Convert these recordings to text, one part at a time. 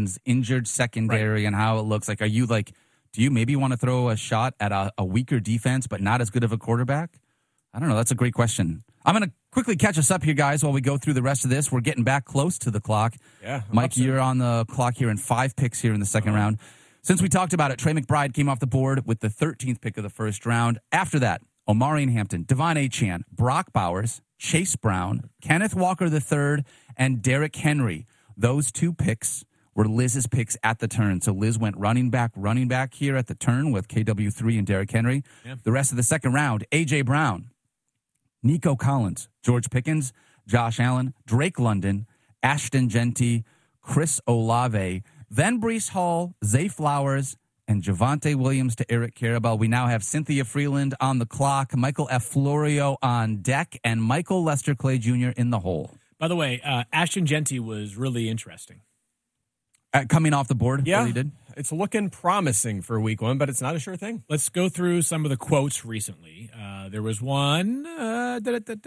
Pickens, injured secondary, and how it looks. Like, do you maybe want to throw a shot at a weaker defense but not as good of a quarterback? I don't know. That's a great question. I'm going to quickly catch us up here, guys, while we go through the rest of this. We're getting back close to the clock. Yeah, Mike, you're on the clock here in 5 picks here in the second round. Since we talked about it, Trey McBride came off the board with the 13th pick of the first round. After that, Omarion Hampton, Devon Achane, Brock Bowers, Chase Brown, Kenneth Walker III, and Derrick Henry. Those 2 picks were Liz's picks at the turn. So Liz went running back here at the turn with KW3 and Derrick Henry. Yep. The rest of the second round, A.J. Brown, Nico Collins, George Pickens, Josh Allen, Drake London, Ashton Genty, Chris Olave, then Breece Hall, Zay Flowers, and Javonte Williams to Eric Karabell. We now have Cynthia Freeland on the clock, Michael F. Florio on deck, and Michael Lester Clay Jr. in the hole. By the way, Ashton Genty was really interesting. Coming off the board? Yeah, really did. It's looking promising for week 1, but it's not a sure thing. Let's go through some of the quotes recently. There was one. I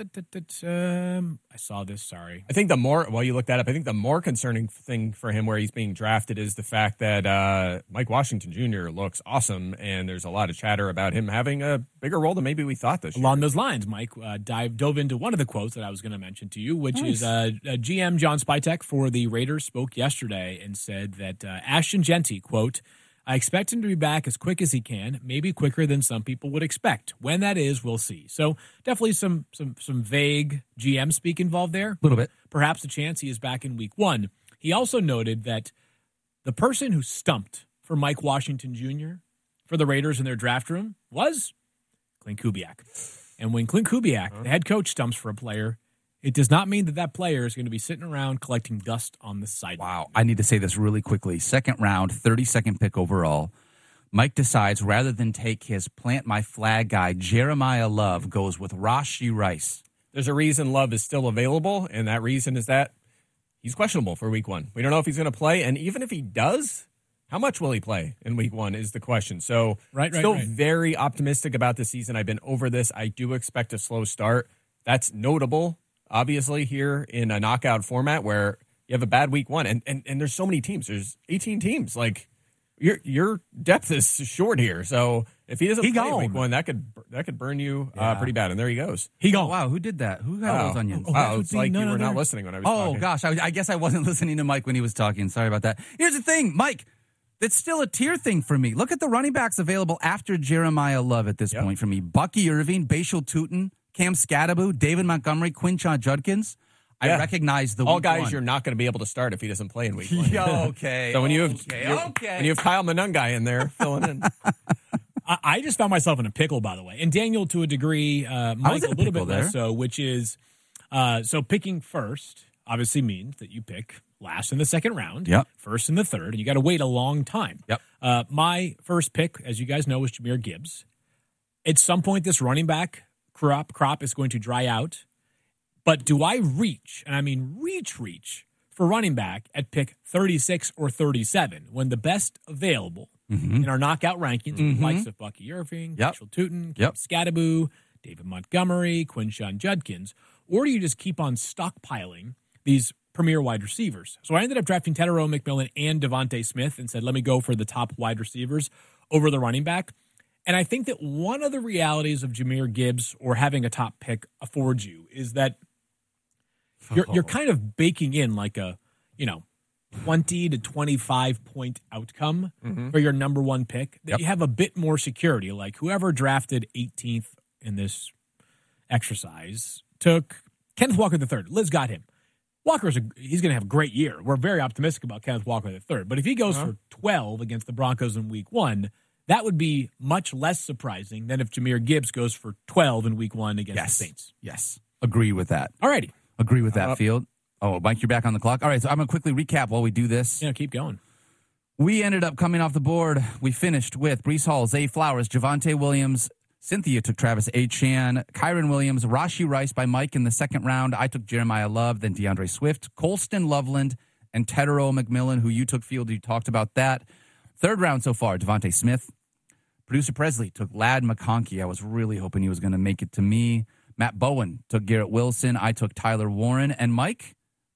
saw this, sorry. I think while you look that up, I think the more concerning thing for him where he's being drafted is the fact that Mike Washington Jr. looks awesome, and there's a lot of chatter about him having a bigger role than maybe we thought this year. Along those lines, Mike dove into one of the quotes that I was going to mention to you, which is GM John Spytek for the Raiders spoke yesterday and said that Ashton Genty, quote, I expect him to be back as quick as he can, maybe quicker than some people would expect. When that is, we'll see. So definitely some vague GM speak involved there. A little bit. Perhaps a chance he is back in week 1. He also noted that the person who stumped for Mike Washington Jr. for the Raiders in their draft room was Clint Kubiak. And when Clint Kubiak, the head coach, stumps for a player, it does not mean that player is going to be sitting around collecting dust on the sideline. Wow. I need to say this really quickly. Second round, 32nd pick overall. Mike decides rather than take his plant my flag guy, Jeremiah Love, goes with Rashee Rice. There's a reason Love is still available, and that reason is that he's questionable for week 1. We don't know if he's going to play, and even if he does, how much will he play in week 1 is the question. So still very optimistic about the season. I've been over this. I do expect a slow start. That's notable. Obviously, here in a knockout format where you have a bad week 1, and there's so many teams. There's 18 teams. Like your depth is short here. So if he doesn't play week 1, that could burn you pretty bad. And there he goes. He gone. Oh, wow, who did that? Who got all those onions? It's like you were not listening when I was talking. Oh gosh, I guess I wasn't listening to Mike when he was talking. Sorry about that. Here's the thing, Mike. It's still a tier thing for me. Look at the running backs available after Jeremiah Love at this point for me. Bucky Irving, Bashal Tutin, Cam Scadaboo, David Montgomery, Quinshon Judkins. I recognize the all guys you're not going to be able to start if he doesn't play in week 1. Okay. So when you have when you have Kyle Monungai in there filling in. I just found myself in a pickle, by the way, and Daniel to a degree, Mike a little bit less so, which is so picking first obviously means that you pick last in the second round, first in the third, and you got to wait a long time. My first pick, as you guys know, was Jahmyr Gibbs. At some point, this running back crop is going to dry out. But do I reach, and I mean reach for running back at pick 36 or 37 when the best available in our knockout rankings, with the likes of Bucky Irving, Bashal Tutin, Scadaboo, David Montgomery, Quinshon Judkins, or do you just keep on stockpiling these premier wide receivers? So I ended up drafting Tetairoa McMillan and Devontae Smith and said, let me go for the top wide receivers over the running back. And I think that one of the realities of Jahmyr Gibbs or having a top pick affords you is that you're kind of baking in like a, 20 to 25 point outcome for your number 1 pick that you have a bit more security. Like whoever drafted 18th in this exercise took Kenneth Walker III. Liz got him. He's going to have a great year. We're very optimistic about Kenneth Walker III. But if he goes for 12 against the Broncos in week 1, that would be much less surprising than if Jahmyr Gibbs goes for 12 in week 1 against the Saints. Yes. Agree with that. All righty. Agree with that, Field. Oh, Mike, you're back on the clock. All right, so I'm going to quickly recap while we do this. Yeah, keep going. We ended up coming off the board. We finished with Breece Hall, Zay Flowers, Javonte Williams. Cynthia took Travis Achane, Kyron Williams, Rashee Rice by Mike in the second round. I took Jeremiah Love, then DeAndre Swift, Colston Loveland, and Tetairoa McMillan, who you took, Field. You talked about that. Third round so far, Devontae Smith. Producer Presley took Ladd McConkey. I was really hoping he was going to make it to me. Matt Bowen took Garrett Wilson. I took Tyler Warren. And Mike,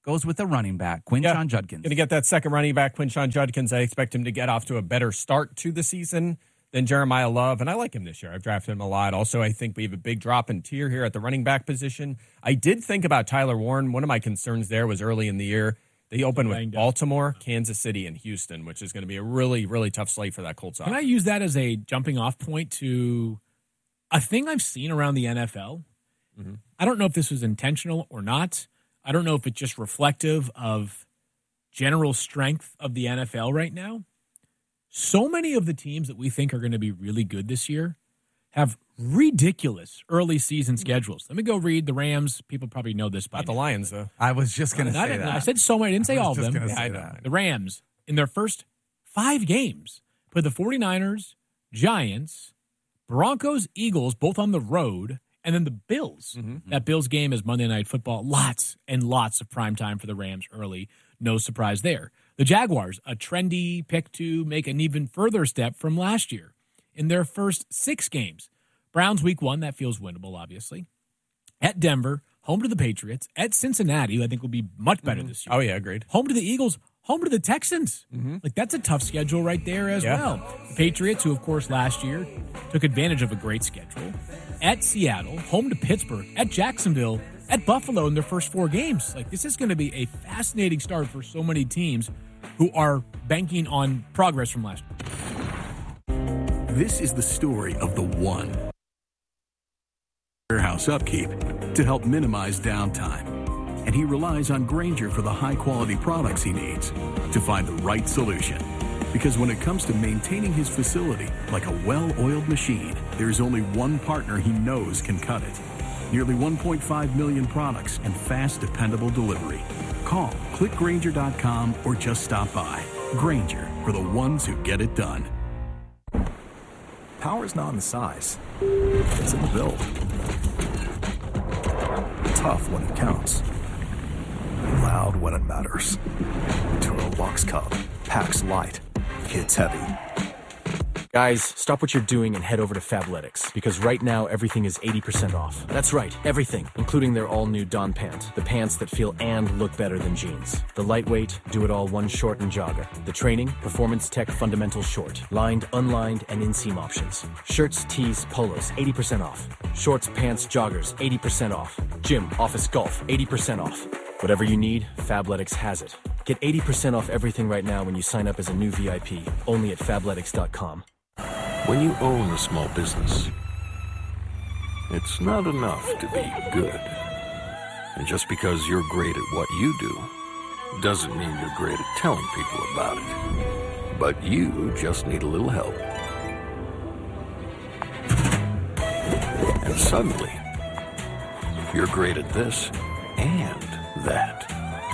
goes with a running back, Quinshon Judkins. Going to get that second running back, Quinshon Judkins. I expect him to get off to a better start to the season than Jeremiah Love, and I like him this year. I've drafted him a lot. Also, I think we have a big drop in tier here at the running back position. I did think about Tyler Warren. One of my concerns there was early in the year. They opened with Baltimore, Kansas City, and Houston, which is going to be a really, really tough slate for that Colts offense. Can I use that as a jumping off point to a thing I've seen around the NFL? Mm-hmm. I don't know if this was intentional or not. I don't know if it's just reflective of general strength of the NFL right now. So many of the teams that we think are going to be really good this year have ridiculous early season schedules. Let me go read the Rams. People probably know this by Not the Lions, though. I was just going to say that. I said so many. I didn't say all of them. I know. The Rams, in their first 5 games, play the 49ers, Giants, Broncos, Eagles, both on the road, and then the Bills. Mm-hmm. That Bills game is Monday Night Football. Lots and lots of prime time for the Rams early. No surprise there. The Jaguars, a trendy pick to make an even further step from last year. In their first 6 games, Browns week 1, that feels winnable, obviously. At Denver, home to the Patriots. At Cincinnati, who I think will be much better this year. Oh, yeah, agreed. Home to the Eagles. Home to the Texans. Mm-hmm. Like, that's a tough schedule right there as well. The Patriots, who, of course, last year took advantage of a great schedule. At Seattle, home to Pittsburgh. At Jacksonville, at Buffalo in their first 4 games. Like, this is going to be a fascinating start for so many teams who are banking on progress from last year. This is the story of the one. Warehouse upkeep to help minimize downtime. And he relies on Grainger for the high-quality products he needs to find the right solution. Because when it comes to maintaining his facility like a well-oiled machine, there's only one partner he knows can cut it. Nearly 1.5 million products and fast, dependable delivery. Call, clickgrainger.com, or just stop by. Grainger, for the ones who get it done. Power's not in the size. It's in the build. Tough when it counts. Loud when it matters. Turo Box Cub. Packs light. Hits heavy. Guys, stop what you're doing and head over to Fabletics, because right now everything is 80% off. That's right, everything, including their all-new Dawn Pant, the pants that feel and look better than jeans. The lightweight, do-it-all one short and jogger. The training, Performance Tech Fundamental Short, lined, unlined, and inseam options. Shirts, tees, polos, 80% off. Shorts, pants, joggers, 80% off. Gym, office, golf, 80% off. Whatever you need, Fabletics has it. Get 80% off everything right now when you sign up as a new VIP, only at Fabletics.com. When you own a small business, it's not enough to be good. And just because you're great at what you do, doesn't mean you're great at telling people about it. But you just need a little help. And suddenly, you're great at this and that.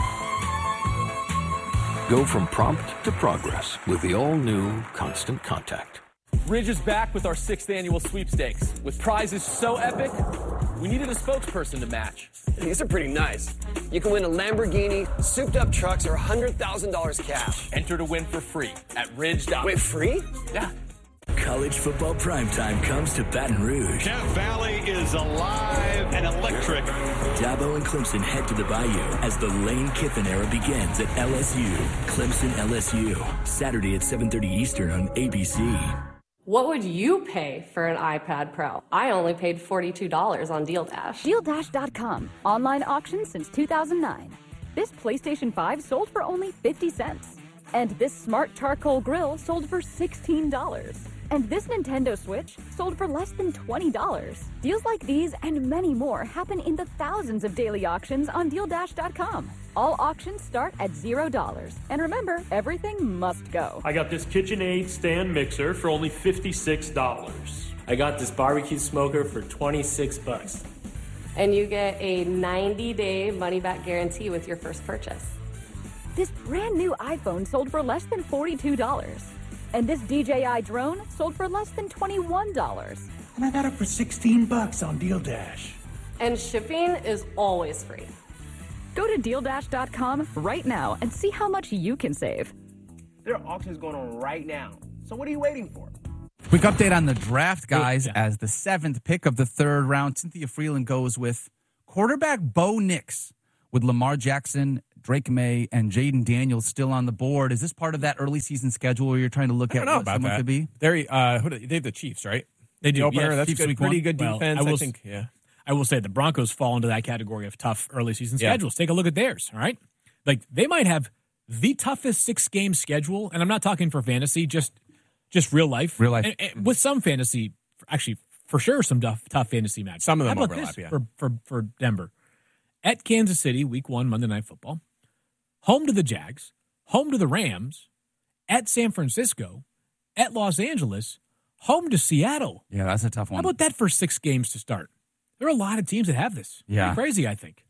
Go from prompt to progress with the all-new Constant Contact. Ridge is back with our 6th annual sweepstakes. With prizes so epic, we needed a spokesperson to match. These are pretty nice. You can win a Lamborghini, souped-up trucks, or $100,000 cash. Enter to win for free at Ridge. Wait, free? Yeah. College football primetime comes to Baton Rouge. Death Valley is alive and electric. Dabo and Clemson head to the Bayou as the Lane Kiffin era begins at LSU. Clemson LSU, Saturday at 7:30 Eastern on ABC. What would you pay for an iPad Pro? I only paid $42 on Deal Dash. DealDash.com. Online auction since 2009. This PlayStation 5 sold for only 50 cents. And this smart charcoal grill sold for $16. And this Nintendo Switch sold for less than $20. Deals like these and many more happen in the thousands of daily auctions on DealDash.com. All auctions start at $0. And remember, everything must go. I got this KitchenAid stand mixer for only $56. I got this barbecue smoker for $26. And you get a 90-day money-back guarantee with your first purchase. This brand new iPhone sold for less than $42. And this DJI drone sold for less than $21. And I got it for $16 on Deal Dash. And shipping is always free. Go to DealDash.com right now and see how much you can save. There are auctions going on right now. So what are you waiting for? Quick update on the draft, guys. As the 7th pick of the 3rd round, Cynthia Freeland goes with quarterback Bo Nix with Lamar Jackson, Drake May, and Jaden Daniels still on the board. Is this part of that early season schedule where you're trying to look at what someone could be? They have the Chiefs, right? They do. Opener, yeah, that's Chiefs pretty good defense. I think. Yeah. I will say the Broncos fall into that category of tough early season schedules. Take a look at theirs, all right? Like, they might have the toughest 6-game schedule, and I'm not talking for fantasy, just real life. Real life. And with some fantasy, actually, for sure, some tough fantasy matches. Some of them How about overlap, this for Denver? At Kansas City, week 1, Monday Night Football. Home to the Jags. Home to the Rams. At San Francisco. At Los Angeles. Home to Seattle. Yeah, that's a tough one. How about that for 6 games to start? There are a lot of teams that have this. Yeah. Pretty crazy, I think.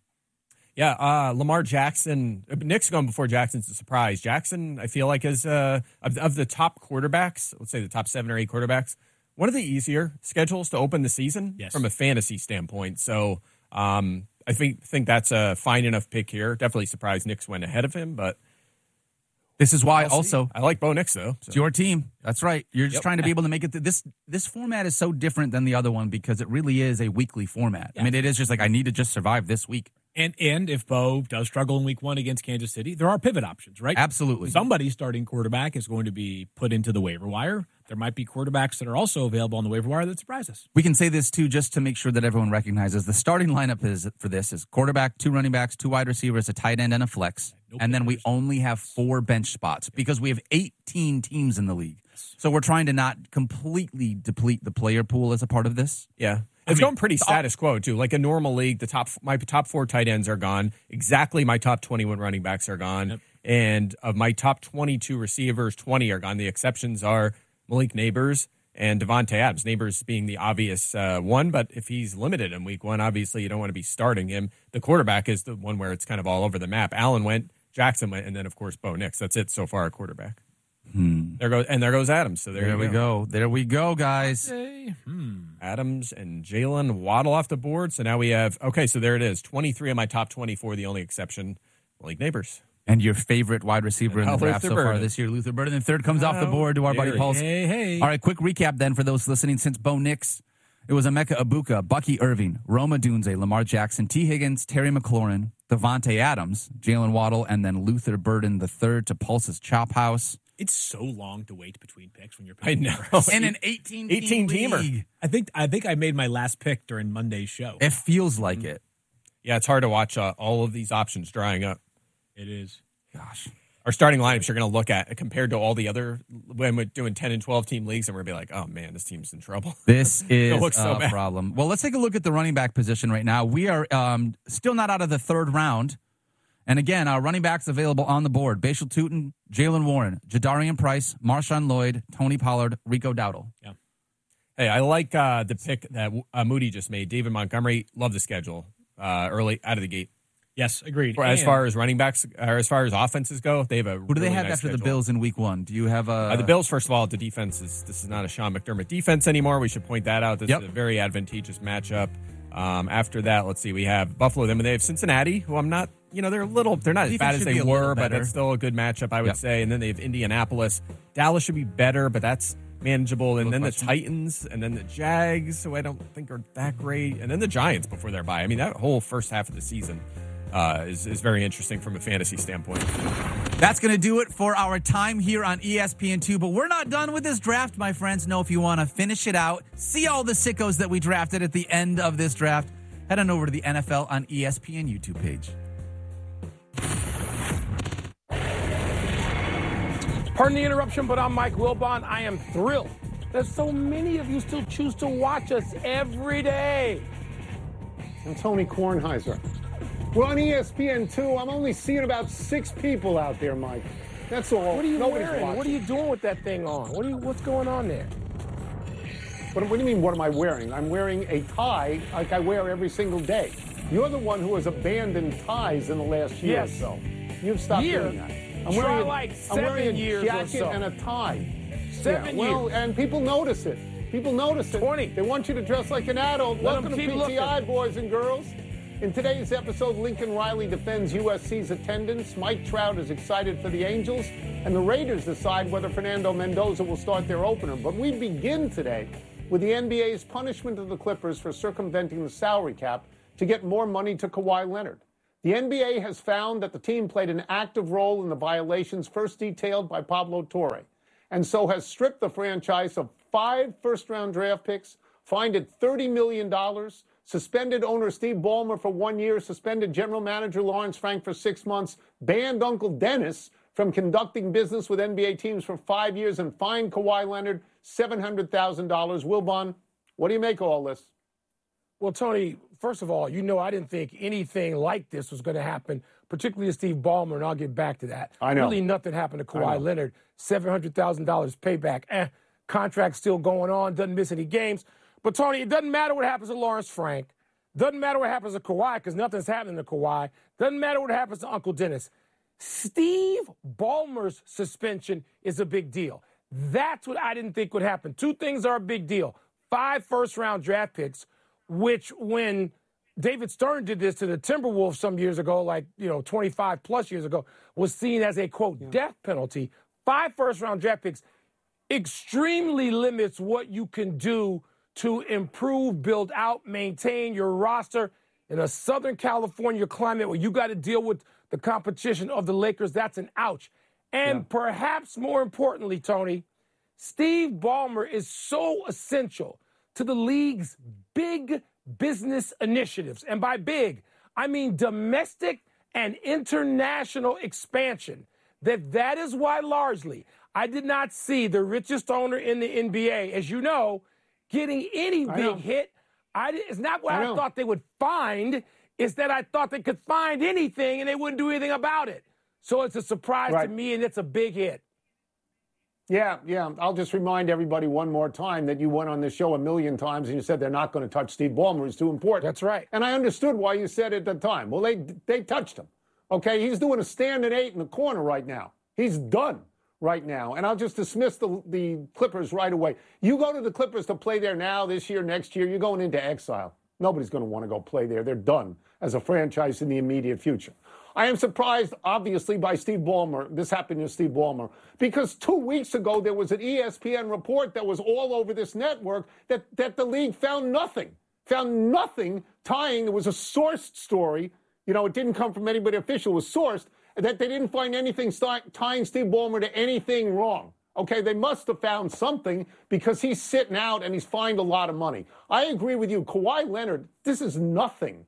Yeah, Lamar Jackson. Nick's gone before Jackson's a surprise. Jackson, I feel like, is of the top quarterbacks, let's say the top 7 or 8 quarterbacks, one of the easier schedules to open the season from a fantasy standpoint. So I think that's a fine enough pick here. Definitely surprised Knicks went ahead of him, but this is why also I like Bo Nix, though. So. It's your team. That's right. You're just trying to be able to make it. This format is so different than the other one because it really is a weekly format. Yeah. I mean, it is just like I need to just survive this week. And if Bo does struggle in week 1 against Kansas City, there are pivot options, right? Absolutely. Somebody starting quarterback is going to be put into the waiver wire. There might be quarterbacks that are also available on the waiver wire that surprise us. We can say this, too, just to make sure that everyone recognizes the starting lineup is quarterback, 2 running backs, 2 wide receivers, a tight end, and a flex. And then we only have 4 bench spots because we have 18 teams in the league. So we're trying to not completely deplete the player pool as a part of this. Yeah. It's going pretty status quo, too. Like a normal league, my top 4 tight ends are gone. Exactly my top 21 running backs are gone. Yep. And of my top 22 receivers, 20 are gone. The exceptions are Malik Neighbors and Devontae Adams. Neighbors being the obvious one, but if he's limited in week 1, obviously you don't want to be starting him. The quarterback is the one where it's kind of all over the map. Allen went, Jackson went, and then, of course, Bo Nix. That's it so far at quarterback. There goes Adams. So there we go. There we go, guys. Adams and Jalen Waddle off the board. So now we have, so there it is. 23 of my top 24, the only exception, Malik Neighbors. And your favorite wide receiver in the draft so far this year, Luther Burden. And third comes off the board to our buddy Paul's. Hey. All right, quick recap then for those listening. Since Bo Nix, it was Emeka Ibuka, Bucky Irving, Roma Dunze, Lamar Jackson, T. Higgins, Terry McLaurin, Devontae Adams, Jalen Waddle, and then Luther Burden the third to Pulse's Chop House. It's so long to wait between picks when you're picking. I know. In an 18-teamer. League. I think I made my last pick during Monday's show. It feels like it. Yeah, it's hard to watch all of these options drying up. It is. Gosh. Our starting lineups you're going to look at compared to all the other, when we're doing 10 and 12 team leagues, and we're going to be like, oh, man, this team's in trouble. This is a problem. Well, let's take a look at the running back position right now. We are still not out of the 3rd round. And again, our running backs available on the board: Bashal Tutin, Jalen Warren, Jadarian Price, Marshawn Lloyd, Tony Pollard, Rico Dowdle. Yeah. Hey, I like the pick that Moody just made. David Montgomery, love the schedule early out of the gate. Yes, agreed. As far as running backs, or as far as offenses go, they have a Who do they have after the Bills in week 1? Do you have the Bills? First of all, the defense this is not a Sean McDermott defense anymore. We should point that out. This is a very advantageous matchup. After that, let's see. We have Buffalo. Then they have Cincinnati, who I'm not. They're not as bad as they were, but it's still a good matchup, I would say. And then they have Indianapolis. Dallas should be better, but that's manageable. And then the Titans, and then the Jags, who I don't think are that great, and then the Giants before their bye. I mean, that whole first half of the season is very interesting from a fantasy standpoint. That's going to do it for our time here on ESPN2. But we're not done with this draft, my friends. No, if you want to finish it out, see all the sickos that we drafted at the end of this draft, head on over to the NFL on ESPN YouTube page. Pardon the interruption, but I'm Mike Wilbon. I am thrilled that so many of you still choose to watch us every day. I'm Tony Kornheiser. We're on ESPN2. I'm only seeing about 6 people out there, Mike. That's all. What are you Nobody's wearing? watching. What are you doing with that thing on? What's going on there? What do you mean, what am I wearing? I'm wearing a tie like I wear every single day. You're the one who has abandoned ties in the last year or so. You've stopped doing that. I'm wearing a jacket and a tie. 7 years. And people notice it. People notice it. 20. They want you to dress like an adult. Welcome to PTI, boys and girls. In today's episode, Lincoln Riley defends USC's attendance. Mike Trout is excited for the Angels. And the Raiders decide whether Fernando Mendoza will start their opener. But we begin today with the NBA's punishment of the Clippers for circumventing the salary cap to get more money to Kawhi Leonard. The NBA has found that the team played an active role in the violations first detailed by Pablo Torre, and so has stripped the franchise of 5 first-round draft picks, fined it $30 million, suspended owner Steve Ballmer for 1 year, suspended general manager Lawrence Frank for 6 months, banned Uncle Dennis from conducting business with NBA teams for 5 years, and fined Kawhi Leonard $700,000. Wilbon, what do you make of all this? Well, Tony, first of all, I didn't think anything like this was going to happen, particularly to Steve Ballmer, and I'll get back to that. I know. Really nothing happened to Kawhi Leonard. $700,000 payback. Contract still going on, doesn't miss any games. But, Tony, it doesn't matter what happens to Lawrence Frank. Doesn't matter what happens to Kawhi, because nothing's happening to Kawhi. Doesn't matter what happens to Uncle Dennis. Steve Ballmer's suspension is a big deal. That's what I didn't think would happen. 2 things are a big deal. 5 first-round draft picks, which when David Stern did this to the Timberwolves some years ago, 25-plus years ago, was seen as a, quote, death penalty. 5 first-round draft picks extremely limits what you can do to improve, build out, maintain your roster in a Southern California climate where you got to deal with the competition of the Lakers. That's an ouch. And perhaps more importantly, Tony, Steve Ballmer is so essential to the league's big business initiatives. And by big, I mean domestic and international expansion. That is why largely I did not see the richest owner in the NBA, as you know, getting any big hit. It's not what I thought they would find. It's that I thought they could find anything and they wouldn't do anything about it. So it's a surprise to me, and it's a big hit. Yeah. I'll just remind everybody one more time that you went on this show a million times and you said they're not going to touch Steve Ballmer. He's too important. That's right. And I understood why you said it at the time. Well, they touched him. Okay, he's doing a standing 8 in the corner right now. He's done right now. And I'll just dismiss the Clippers right away. You go to the Clippers to play there now, this year, next year, you're going into exile. Nobody's going to want to go play there. They're done as a franchise in the immediate future. I am surprised, obviously, by Steve Ballmer. This happened to Steve Ballmer because 2 weeks ago there was an ESPN report that was all over this network that the league found nothing tying. It was a sourced story. It didn't come from anybody official. It was sourced that they didn't find anything tying Steve Ballmer to anything wrong. Okay, they must have found something because he's sitting out and he's fined a lot of money. I agree with you. Kawhi Leonard, this is nothing.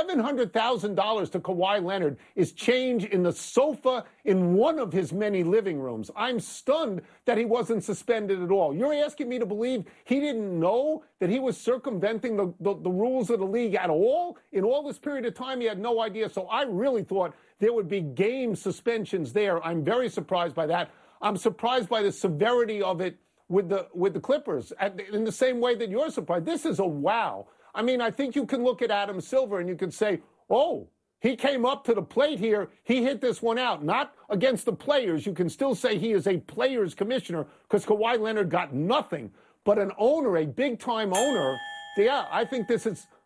$700,000 to Kawhi Leonard is change in the sofa in one of his many living rooms. I'm stunned that he wasn't suspended at all. You're asking me to believe he didn't know that he was circumventing the rules of the league at all? In all this period of time, he had no idea. So I really thought there would be game suspensions there. I'm very surprised by that. I'm surprised by the severity of it with the Clippers in the same way that you're surprised. This is a wow. I mean, I think you can look at Adam Silver and you could say, oh, he came up to the plate here. He hit this one out, not against the players. You can still say he is a players commissioner because Kawhi Leonard got nothing. But an owner, a big-time owner, I think this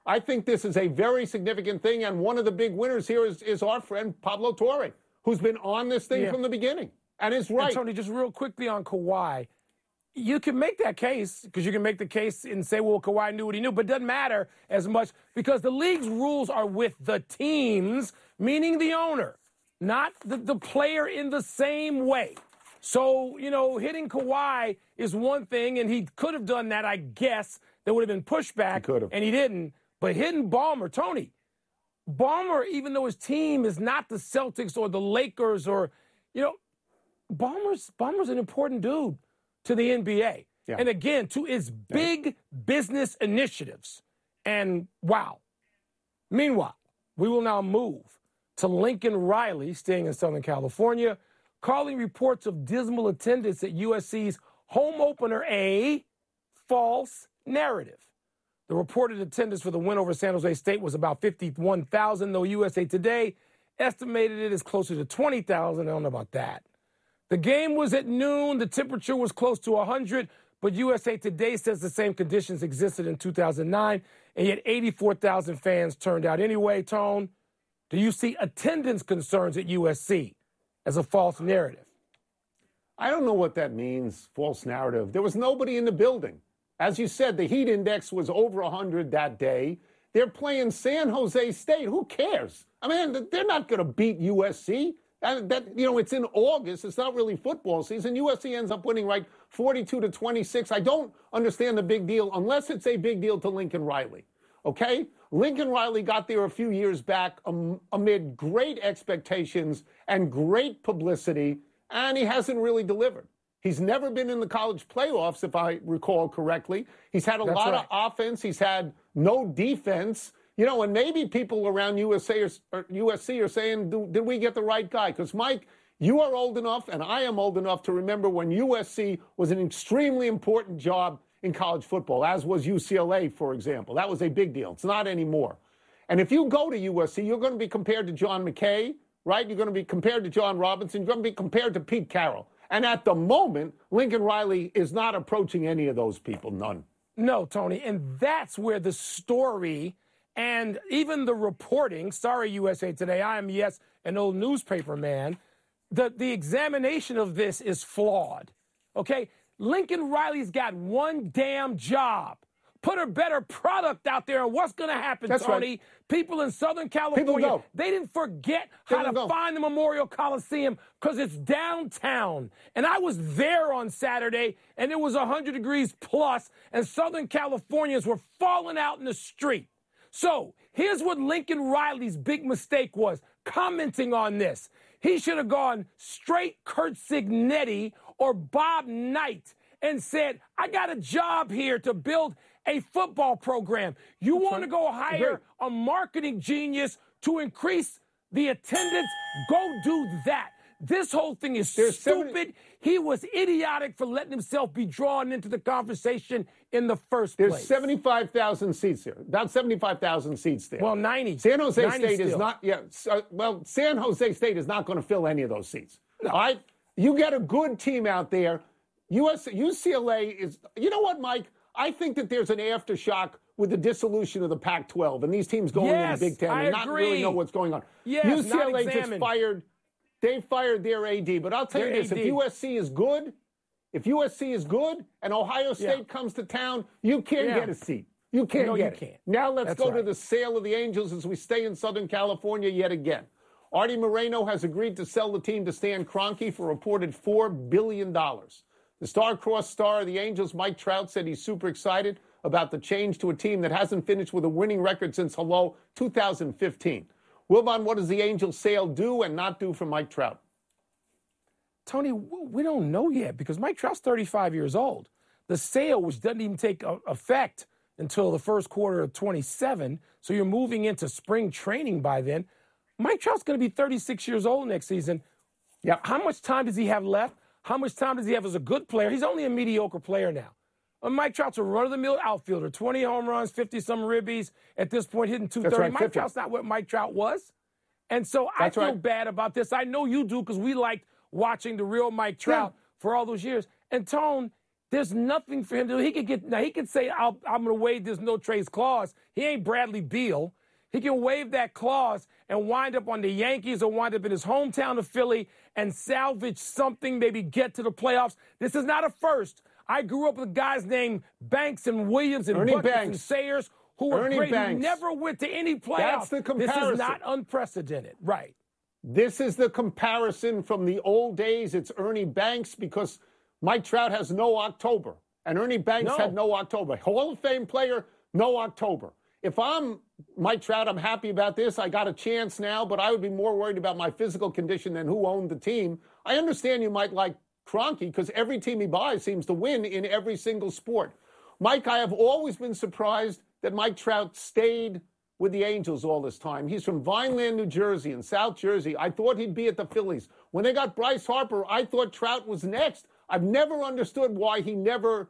is a very significant thing. And one of the big winners here is our friend Pablo Torre, who's been on this thing from the beginning and is right. And Tony, just real quickly on Kawhi. You can make that case because you can make the case and say, well, Kawhi knew what he knew, but it doesn't matter as much because the league's rules are with the teams, meaning the owner, not the player in the same way. So, hitting Kawhi is one thing, and he could have done that, I guess. There would have been pushback, and he didn't. But hitting Ballmer, Tony, Ballmer, even though his team is not the Celtics or the Lakers or, Ballmer's an important dude to the NBA. Yeah. And again, to its big business initiatives. And wow. Meanwhile, we will now move to Lincoln Riley, staying in Southern California, calling reports of dismal attendance at USC's home opener a false narrative. The reported attendance for the win over San Jose State was about 51,000, though USA Today estimated it as closer to 20,000. I don't know about that. The game was at noon. The temperature was close to 100, but USA Today says the same conditions existed in 2009, and yet 84,000 fans turned out anyway. Tone, do you see attendance concerns at USC as a false narrative? I don't know what that means, false narrative. There was nobody in the building. As you said, the heat index was over 100 that day. They're playing San Jose State. Who cares? I mean, they're not going to beat USC. It's in August. It's not really football season. USC ends up winning 42-26. I don't understand the big deal unless it's a big deal to Lincoln Riley. Okay? Lincoln Riley got there a few years back amid great expectations and great publicity, and he hasn't really delivered. He's never been in the college playoffs, if I recall correctly. He's had a lot of offense. He's had no defense. And maybe people around USC are saying, did we get the right guy? Because, Mike, you are old enough, and I am old enough to remember when USC was an extremely important job in college football, as was UCLA, for example. That was a big deal. It's not anymore. And if you go to USC, you're going to be compared to John McKay, right? You're going to be compared to John Robinson. You're going to be compared to Pete Carroll. And at the moment, Lincoln Riley is not approaching any of those people, none. No, Tony, and that's where the story and even the reporting, sorry, USA Today, I am, yes, an old newspaper man, the examination of this is flawed, okay? Lincoln Riley's got one damn job. Put a better product out there, and what's going to happen, That's Tony? Right. People in Southern California, they didn't forget how to find the Memorial Coliseum because it's downtown. And I was there on Saturday, and it was 100 degrees plus, and Southern Californians were falling out in the street. So here's what Lincoln Riley's big mistake was, commenting on this. He should have gone straight Curt Cignetti or Bob Knight and said, I got a job here to build a football program. You want to go hire a marketing genius to increase the attendance? Go do that. This whole thing is stupid. He was idiotic for letting himself be drawn into the conversation in the first place. There's 75,000 seats here. About 75,000 seats there. Well, 90. San Jose 90 State still. is not, San Jose State is not going to fill any of those seats. No. All right? You get a good team out there. UCLA is, you know what, Mike? I think that there's an aftershock with the dissolution of the Pac-12 and these teams going in the Big Ten and not really know what's going on. Yes, UCLA just fired. They fired their AD. But I'll tell you this, if USC is good and Ohio State comes to town, you can't get a seat. You can't get it. Now let's go to the sale of the Angels as we stay in Southern California yet again. Artie Moreno has agreed to sell the team to Stan Kroenke for a reported $4 billion. The star-crossed star of the Angels, Mike Trout, said he's super excited about the change to a team that hasn't finished with a winning record since, 2015. Wilbon, what does the Angels sale do and not do for Mike Trout? Tony, we don't know yet because Mike Trout's 35 years old. The sale, which doesn't even take effect until the first quarter of 27, so you're moving into spring training by then. Mike Trout's going to be 36 years old next season. Yeah. How much time does he have left? How much time does he have as a good player? He's only a mediocre player now. Mike Trout's a run-of-the-mill outfielder, 20 home runs, 50-some ribbies, at this point hitting 230. Right, Mike Trout's not what Mike Trout was. And so I feel bad about this. I know you do because we liked watching the real Mike Trout for all those years. And, Tone, there's nothing for him to do. He could say, I'm going to waive this no-trades clause. He ain't Bradley Beal. He can waive that clause and wind up on the Yankees or wind up in his hometown of Philly and salvage something, maybe get to the playoffs. This is not a first. I grew up with guys named Banks and Williams and Buckets and Sayers who were great, who never went to any playoffs. That's the comparison. This is not unprecedented. Right. This is the comparison from the old days. It's Ernie Banks because Mike Trout has no October, and Ernie Banks had no October. Hall of Fame player, no October. If I'm Mike Trout, I'm happy about this. I got a chance now, but I would be more worried about my physical condition than who owned the team. I understand you might like Kroenke because every team he buys seems to win in every single sport. Mike, I have always been surprised that Mike Trout stayed with the Angels all this time. He's from Vineland, New Jersey, and South Jersey. I thought he'd be at the Phillies. When they got Bryce Harper, I thought Trout was next. I've never understood why he never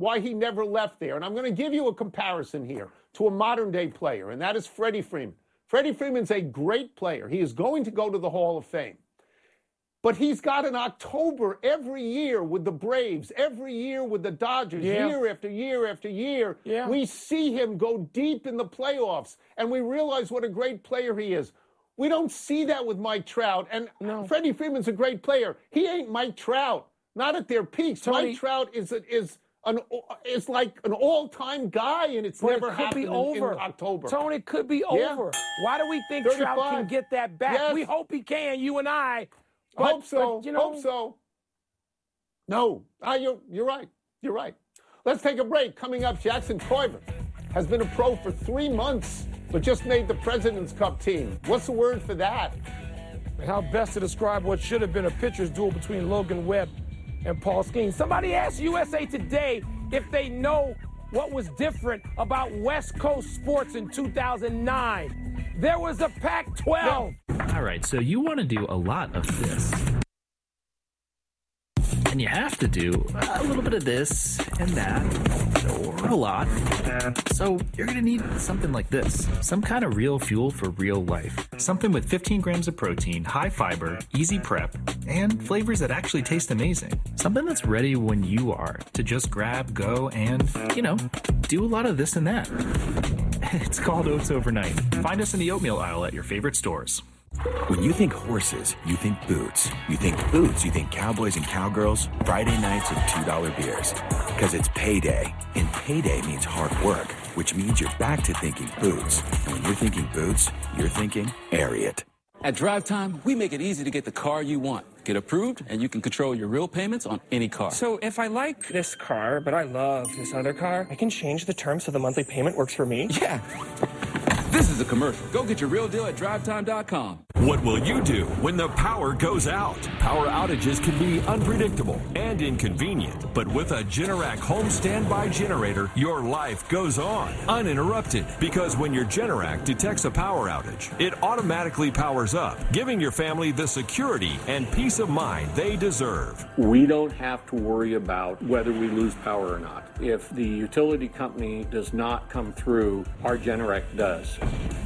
left there. And I'm going to give you a comparison here to a modern-day player, and that is Freddie Freeman. Freddie Freeman's a great player. He is going to go to the Hall of Fame. But he's got an October every year with the Braves, every year with the Dodgers, year after year after year. Yeah. We see him go deep in the playoffs, and we realize what a great player he is. We don't see that with Mike Trout. And Freddie Freeman's a great player. He ain't Mike Trout, not at their peaks. Tony, Mike Trout is it's like an all-time guy, and it's never happened in October. Tony, it could be over. Why do we think 35. Trout can get that back? Yes. We hope he can, you and I. Hope so. Hope so. No, you're right. You're right. Let's take a break. Coming up, Jackson Koivu has been a pro for 3 months, but just made the President's Cup team. What's the word for that? And how best to describe what should have been a pitcher's duel between Logan Webb and Paul Skeens. Somebody asked USA Today if they know what was different about West Coast sports in 2009. There was a Pac-12. All right, so you want to do a lot of this. And you have to do a little bit of this and that, or a lot. So you're going to need something like this. Some kind of real fuel for real life. Something with 15 grams of protein, high fiber, easy prep, and flavors that actually taste amazing. Something that's ready when you are to just grab, go, and, do a lot of this and that. It's called Oats Overnight. Find us in the oatmeal aisle at your favorite stores. When you think horses, you think boots. You think boots, you think cowboys and cowgirls, Friday nights and $2 beers. Because it's payday, and payday means hard work, which means you're back to thinking boots. And when you're thinking boots, you're thinking Ariat. At Drive Time, we make it easy to get the car you want. Get approved, and you can control your real payments on any car. So if I like this car, but I love this other car, I can change the terms so the monthly payment works for me? Yeah. This is a commercial. Go get your real deal at drivetime.com. What will you do when the power goes out? Power outages can be unpredictable and inconvenient, but with a Generac home standby generator, your life goes on uninterrupted, because when your Generac detects a power outage, it automatically powers up, giving your family the security and peace of mind they deserve. We don't have to worry about whether we lose power or not. If the utility company does not come through, our Generac does.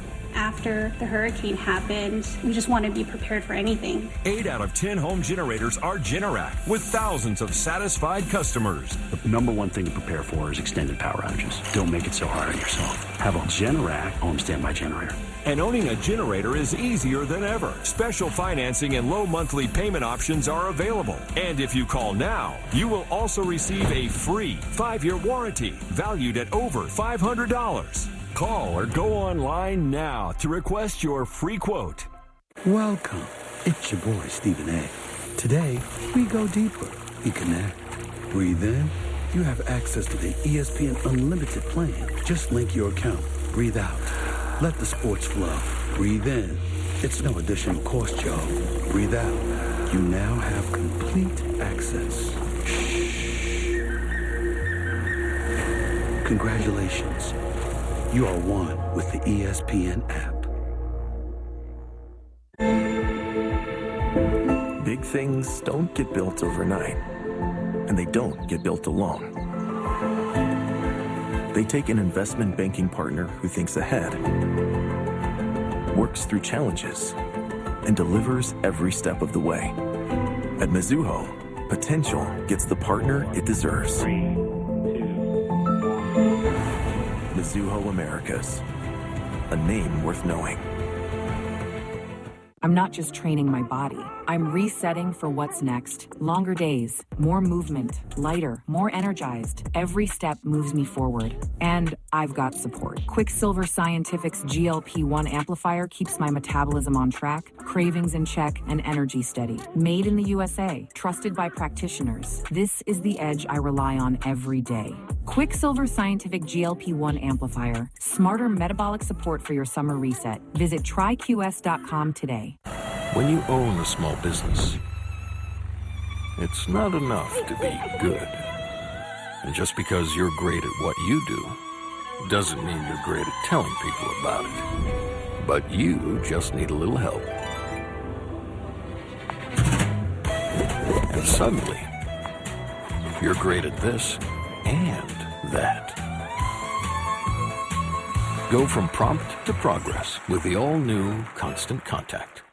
After the hurricane happened, we just want to be prepared for anything. 8 out of 10 home generators are Generac, with thousands of satisfied customers. The number one thing to prepare for is extended power outages. Don't make it so hard on yourself. Have a Generac home standby generator. And owning a generator is easier than ever. Special financing and low monthly payment options are available. And if you call now, you will also receive a free 5-year warranty valued at over $500. Call or go online now to request your free quote. Welcome. It's your boy, Stephen A. Today, we go deeper. We connect. Breathe in. You have access to the ESPN Unlimited plan. Just link your account. Breathe out. Let the sports flow. Breathe in. It's no additional cost, y'all. Breathe out. You now have complete access. Shh. Congratulations. You are one with the ESPN app. Big things don't get built overnight, and they don't get built alone. They take an investment banking partner who thinks ahead, works through challenges, and delivers every step of the way. At Mizuho, potential gets the partner it deserves. Mizuho Americas, a name worth knowing. I'm not just training my body. I'm resetting for what's next. Longer days, more movement, lighter, more energized. Every step moves me forward. And I've got support. Quicksilver Scientific's GLP-1 amplifier keeps my metabolism on track, cravings in check, and energy steady. Made in the USA, trusted by practitioners. This is the edge I rely on every day. Quicksilver Scientific GLP-1 amplifier. Smarter metabolic support for your summer reset. Visit tryqs.com today. When you own a small business, it's not enough to be good. And just because you're great at what you do, doesn't mean you're great at telling people about it. But you just need a little help. And suddenly, you're great at this and that. Go from prompt to progress with the all-new Constant Contact.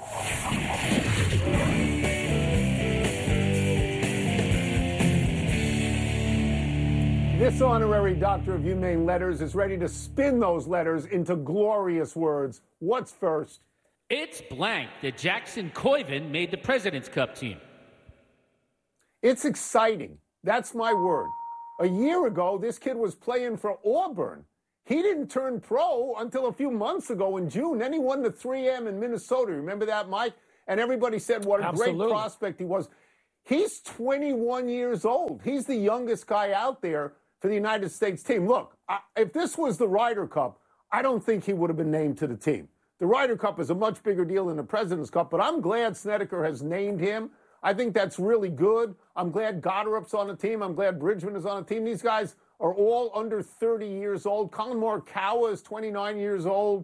This honorary doctor of humane letters is ready to spin those letters into glorious words. What's first? It's blank that Jackson Koivu made the President's Cup team. It's exciting. That's my word. A year ago, this kid was playing for Auburn. He didn't turn pro until a few months ago in June. Then he won the 3M in Minnesota. Remember that, Mike? And everybody said what a great prospect he was. He's 21 years old. He's the youngest guy out there for the United States team. Look, if this was the Ryder Cup, I don't think he would have been named to the team. The Ryder Cup is a much bigger deal than the President's Cup, but I'm glad Snedeker has named him. I think that's really good. I'm glad Goddard's on the team. I'm glad Bridgman is on the team. These guys are all under 30 years old. Colin Morikawa is 29 years old.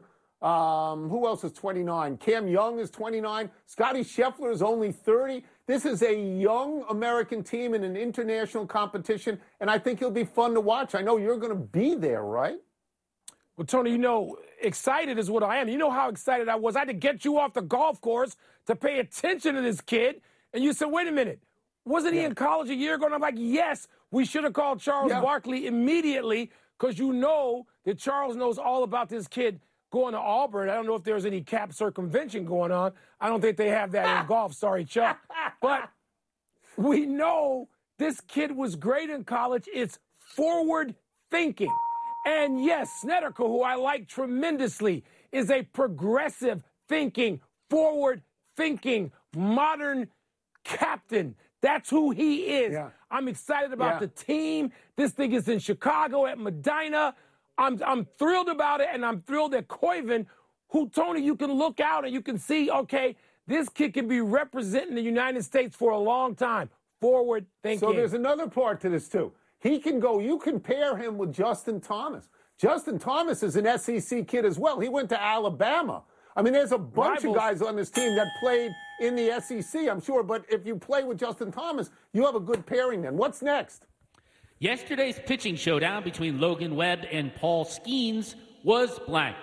Who else is 29? Cam Young is 29. Scotty Scheffler is only 30. This is a young American team in an international competition, and I think it'll be fun to watch. I know you're going to be there, right? Well, Tony, excited is what I am. You know how excited I was. I had to get you off the golf course to pay attention to this kid. And you said, wait a minute, wasn't he in college a year ago? And I'm like, yes, we should have called Charles Barkley immediately because you know that Charles knows all about this kid going to Auburn. I don't know if there's any cap circumvention going on. I don't think they have that in golf. Sorry, Chuck. But we know this kid was great in college. It's forward thinking. And yes, Snedeker, who I like tremendously, is a progressive thinking, forward thinking, modern captain. That's who he is. Yeah. I'm excited about the team. This thing is in Chicago at Medina. I'm thrilled about it, and I'm thrilled that Koivu, who, Tony, you can look out and you can see, okay, this kid can be representing the United States for a long time. Forward thinking. So there's another part to this, too. He can go, you can pair him with Justin Thomas. Justin Thomas is an SEC kid as well. He went to Alabama. I mean, there's a bunch of guys on this team that played in the SEC, I'm sure. But if you play with Justin Thomas, you have a good pairing then. What's next? Yesterday's pitching showdown between Logan Webb and Paul Skeens was blank.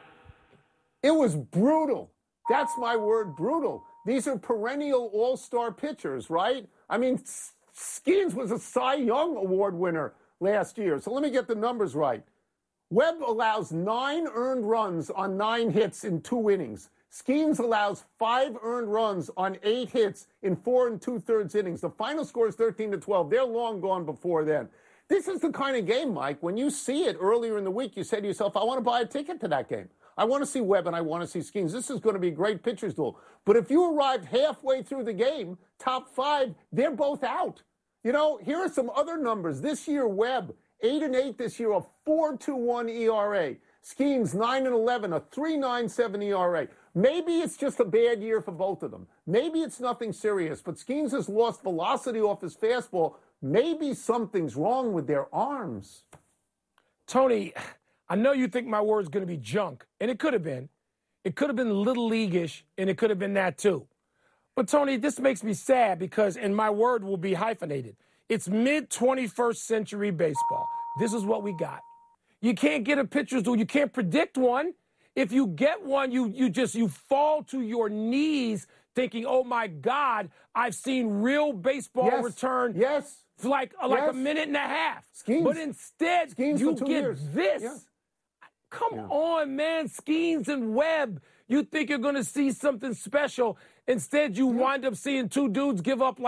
It was brutal. That's my word, brutal. These are perennial all-star pitchers, right? I mean, Skeens was a Cy Young Award winner last year. So let me get the numbers right. Webb allows 9 earned runs on 9 hits in 2 innings. Skeens allows 5 earned runs on 8 hits in 4 2/3 innings. The final score is 13-12. They're long gone before then. This is the kind of game, Mike, when you see it earlier in the week, you say to yourself, I want to buy a ticket to that game. I want to see Webb and I want to see Skeens. This is going to be a great pitcher's duel. But if you arrive halfway through the game, top 5, they're both out. You know, here are some other numbers. This year, Webb, 8-8 this year, a 4.21 ERA. Skeens, 9-11, a 3.97 ERA. Maybe it's just a bad year for both of them. Maybe it's nothing serious, but Skeens has lost velocity off his fastball. Maybe something's wrong with their arms. Tony, I know you think my word's going to be junk, and it could have been. It could have been little league-ish, and it could have been that too. But, Tony, this makes me sad because, and my word will be hyphenated, it's mid-21st century baseball. This is what we got. You can't get a pitcher's duel. You can't predict one. If you get one, you fall to your knees thinking, oh, my God, I've seen real baseball return for like a minute and a half. Skeens. But instead, you get years. this. Yeah. Come on, man. Skeens and Webb. You think you're going to see something special. Instead, you wind up seeing 2 dudes give up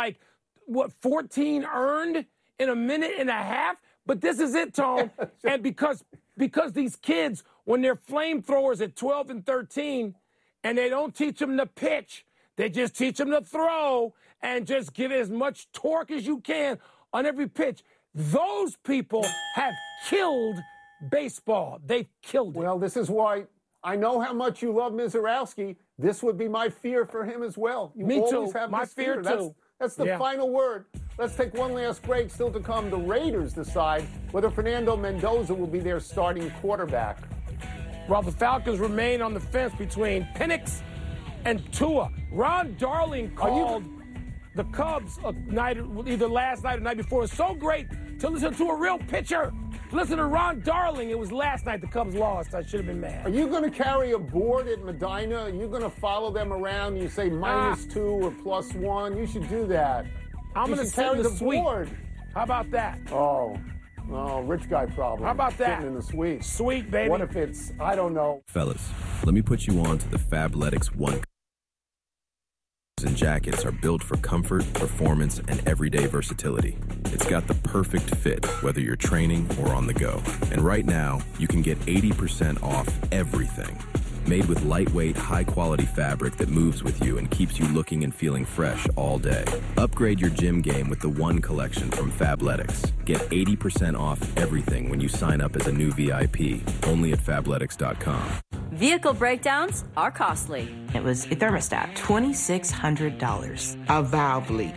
14 earned in a minute and a half? But this is it, Tone. And because these kids, when they're flamethrowers at 12 and 13, and they don't teach them to pitch, they just teach them to throw and just give as much torque as you can on every pitch. Those people have killed baseball. They've killed it. Well, this is why I know how much you love Mizorowski. This would be my fear for him as well. You Me always too. Have my this fear too. That's the final word. Let's take one last break. Still to come, the Raiders decide whether Fernando Mendoza will be their starting quarterback. While the Falcons remain on the fence between Penix and Tua. Ron Darling called the Cubs either last night or the night before. It's so great to listen to a real pitcher. Listen to Ron Darling. It was last night the Cubs lost. I should have been mad. Are you going to carry a board at Medina? Are you going to follow them around? You say -2 or +1. You should do that. I'm going to carry the suite. Board. How about that? Oh, rich guy problem. How about that? Sitting in the suite. Sweet, baby. What if it's, I don't know. Fellas, let me put you on to the Fabletics 1. and jackets are built for comfort, performance, and everyday versatility. It's got the perfect fit, whether you're training or on the go. And right now, you can get 80% off everything. Made with lightweight, high-quality fabric that moves with you and keeps you looking and feeling fresh all day. Upgrade your gym game with the One Collection from Fabletics. Get 80% off everything when you sign up as a new VIP, only at Fabletics.com. Vehicle breakdowns are costly. It was a thermostat, $2,600. A valve leak,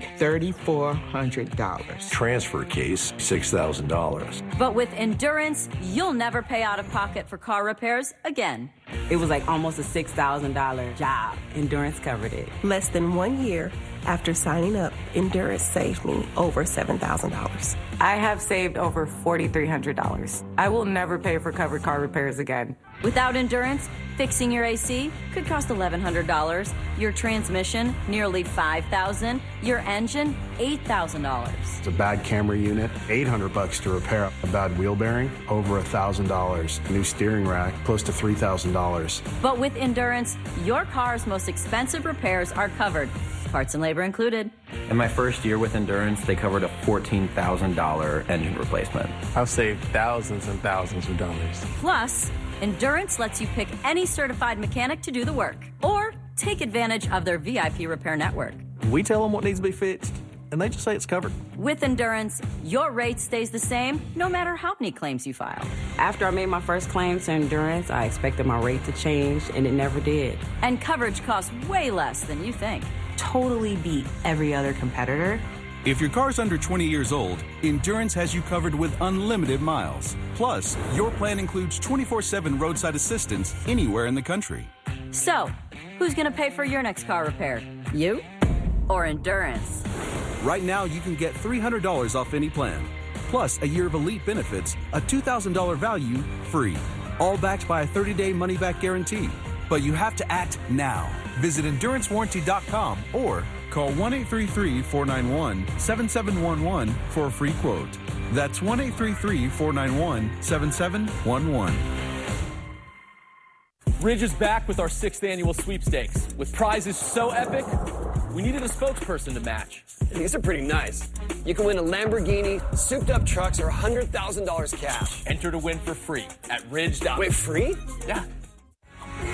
$3,400. Transfer case, $6,000. But with Endurance, you'll never pay out of pocket for car repairs again. It was like almost a $6,000 job. Endurance covered it. Less than 1 year after signing up, Endurance saved me over $7,000. I have saved over $4,300. I will never pay for covered car repairs again. Without Endurance, fixing your AC could cost $1,100, your transmission nearly $5,000, your engine $8,000. It's a bad camera unit, $800 to repair. A bad wheel bearing, over $1,000. New steering rack, close to $3,000. But with Endurance, your car's most expensive repairs are covered, parts and labor included. In my first year with Endurance, they covered a $14,000 engine replacement. I've saved thousands and thousands of dollars. Plus, Endurance lets you pick any certified mechanic to do the work, or take advantage of their VIP repair network. We tell them what needs to be fixed, and they just say it's covered. With Endurance, your rate stays the same no matter how many claims you file. After I made my first claim to Endurance, I expected my rate to change, and it never did. And coverage costs way less than you think. Totally beat every other competitor. If your car's under 20 years old, Endurance has you covered with unlimited miles. Plus, your plan includes 24/7 roadside assistance anywhere in the country. So, who's going to pay for your next car repair? You or Endurance? Right now, you can get $300 off any plan. Plus, a year of elite benefits, a $2,000 value, free. All backed by a 30-day money-back guarantee. But you have to act now. Visit EnduranceWarranty.com or call 1-833-491-7711 for a free quote. That's 1-833-491-7711. Ridge is back with our 6th annual sweepstakes. With prizes so epic, we needed a spokesperson to match. These are pretty nice. You can win a Lamborghini, souped-up trucks, or $100,000 cash. Enter to win for free at Ridge. Wait, free? Yeah.